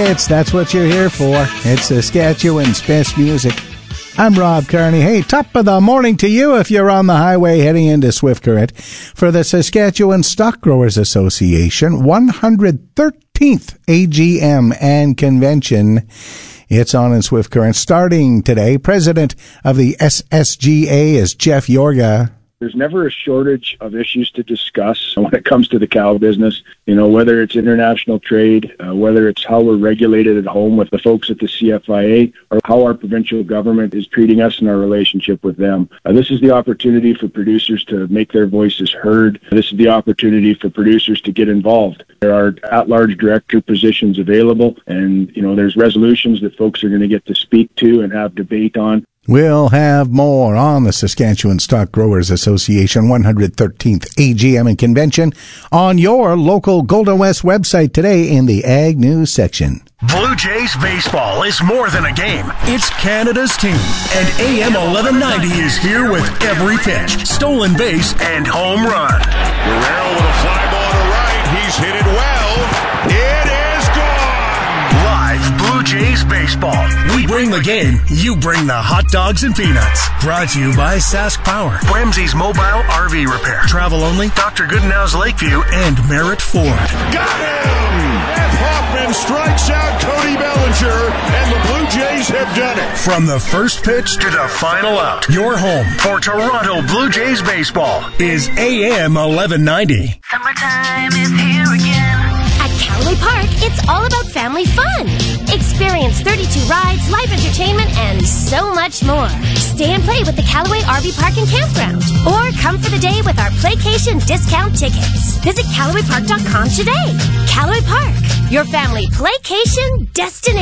hits. That's what you're here for. It's Saskatchewan's best music. I'm Rob Kearney. Hey, top of the morning to you if you're on the highway heading into Swift Current for the Saskatchewan Stock Growers Association 113th AGM and Convention. It's on in Swift Current starting today. President of the SSGA is Jeff Yorga. There's never a shortage of issues to discuss when it comes to the cow business, whether it's international trade, whether it's how we're regulated at home with the folks at the CFIA, or how our provincial government is treating us in our relationship with them. This is the opportunity for producers to make their voices heard. This is the opportunity for producers to get involved. There are at-large director positions available, and, there's resolutions that folks are going to get to speak to and have debate on. We'll have more on the Saskatchewan Stock Growers Association 113th AGM and Convention on your local Golden West website today in the Ag News section. Blue Jays baseball is more than a game. It's Canada's team. And AM 1190 is here with every pitch, stolen base, and home run. Guerrero with a fly ball to right. He's hit it well. It is gone. Live Blue Jays baseball. We bring the game. You bring the hot dogs and peanuts. Brought to you by Sask Power, Ramsey's Mobile RV Repair, Travel Only, Dr. Goodenow's Lakeview, and Merritt Ford. Got him! F. Hoffman strikes out Cody Bellinger, and the Blue Jays have done it. From the first pitch to the final out, your home for Toronto Blue Jays baseball is AM 1190. Summertime is here again. At Callaway Park, it's all about family fun. Experience 32 rides, live entertainment, and so much more. Stay and play with the Callaway RV Park and Campground. Or come for the day with our Playcation discount tickets. Visit CallawayPark.com today. Callaway Park, your family playcation destination.